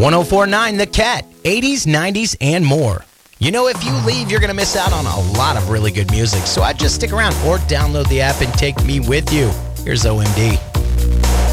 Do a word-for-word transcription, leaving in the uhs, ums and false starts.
oh four point nine The Cat, eighties, nineties, and more. You know, if you leave, you're going to miss out on a lot of really good music, so I'd just stick around or download the app and take me with you. Here's O M D.